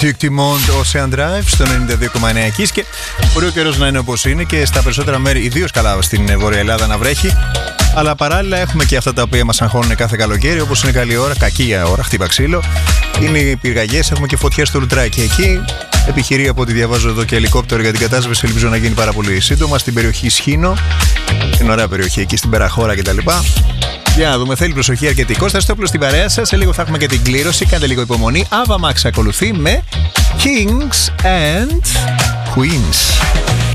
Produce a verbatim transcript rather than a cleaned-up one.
Duke Dumont Ocean Drive στο ενενήντα δύο κόμμα εννέα Kiss. Και μπορεί ο καιρός να είναι όπως είναι και στα περισσότερα μέρη, ιδίως καλά στην Βόρεια Ελλάδα, να βρέχει. Αλλά παράλληλα έχουμε και αυτά τα οποία μας αγχώνουν κάθε καλοκαίρι, όπως είναι καλή ώρα, κακή ώρα, χτύπα ξύλο. Είναι οι πυρκαγιές, έχουμε και φωτιές στο Λουτράκι εκεί. Επιχειρεί από ό,τι διαβάζω εδώ και ελικόπτερο για την κατάσβεση, ελπίζω να γίνει πάρα πολύ σύντομα. Στην περιοχή Σχήνο, είναι ωραία περιοχή εκεί, στην Περαχώρα κτλ. Για να δούμε, θέλει προσοχή αρκετή. Κώστα Στόπλος στην παρέα σας. Σε λίγο θα έχουμε και την κλήρωση. Κάντε λίγο υπομονή. Ava Max ακολουθεί με Kings and Queens.